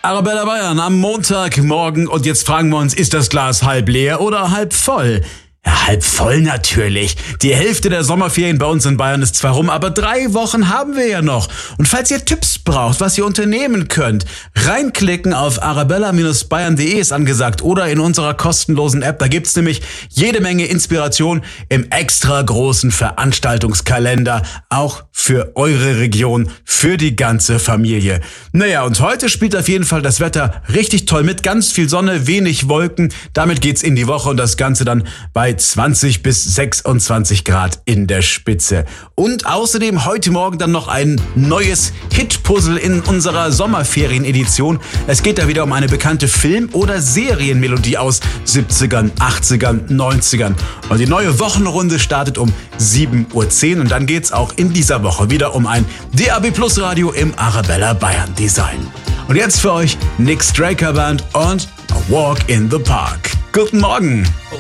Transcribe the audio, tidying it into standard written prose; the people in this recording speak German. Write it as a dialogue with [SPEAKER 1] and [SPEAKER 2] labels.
[SPEAKER 1] Arabella Bayern am Montagmorgen und jetzt fragen wir uns, ist das Glas halb leer oder halb voll? Ja, halb voll natürlich. Die Hälfte der Sommerferien bei uns in Bayern ist zwar rum, aber 3 Wochen haben wir ja noch. Und falls ihr Tipps braucht, was ihr unternehmen könnt, reinklicken auf arabella-bayern.de ist angesagt oder in unserer kostenlosen App. Da gibt's nämlich jede Menge Inspiration im extra großen Veranstaltungskalender, auch für eure Region, für die ganze Familie. Naja, und heute spielt auf jeden Fall das Wetter richtig toll mit. Ganz viel Sonne, wenig Wolken. Damit geht's in die Woche und das Ganze dann bei 20 bis 26 Grad in der Spitze. Und außerdem heute Morgen dann noch ein neues Hit-Puzzle in unserer Sommerferien-Edition. Es geht da wieder um eine bekannte Film- oder Serienmelodie aus 70ern, 80ern, 90ern. Und die neue Wochenrunde startet um 7:10 Uhr. Und dann geht's auch in dieser Woche wieder um ein DAB+ Radio im Arabella Bayern Design. Und jetzt für euch Nick Straker Band und A Walk in the Park. Guten Morgen!